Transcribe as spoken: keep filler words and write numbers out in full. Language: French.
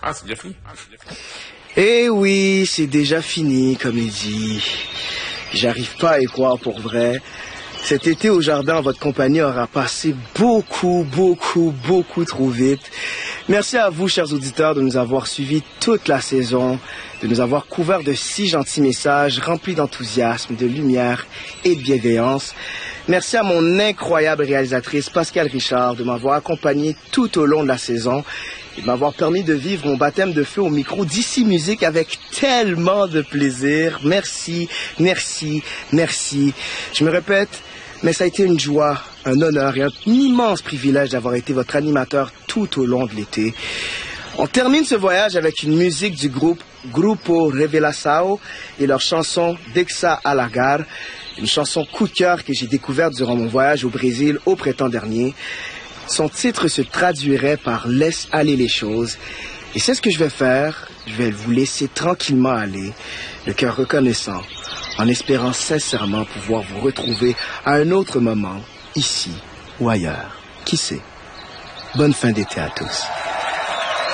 Ah, c'est déjà fini. Eh oui, c'est déjà fini, comme il dit. J'arrive pas à y croire pour vrai. Cet été au jardin en votre compagnie aura passé beaucoup, beaucoup, beaucoup trop vite. Merci à vous, chers auditeurs, de nous avoir suivis toute la saison, de nous avoir couverts de si gentils messages remplis d'enthousiasme, de lumière et de bienveillance. Merci à mon incroyable réalisatrice Pascal Richard de m'avoir accompagné tout au long de la saison et de m'avoir permis de vivre mon baptême de feu au micro d'Ici Musique avec tellement de plaisir. Merci, merci, merci. Je me répète, mais ça a été une joie, un honneur et un immense privilège d'avoir été votre animateur tout au long de l'été. On termine ce voyage avec une musique du groupe Grupo Revelação et leur chanson Dexa Alagar, une chanson coup de cœur que j'ai découverte durant mon voyage au Brésil au printemps dernier. Son titre se traduirait par « Laisse aller les choses ». Et c'est ce que je vais faire. Je vais vous laisser tranquillement aller, le cœur reconnaissant, en espérant sincèrement pouvoir vous retrouver à un autre moment, ici ou ailleurs. Qui sait? Bonne fin d'été à tous.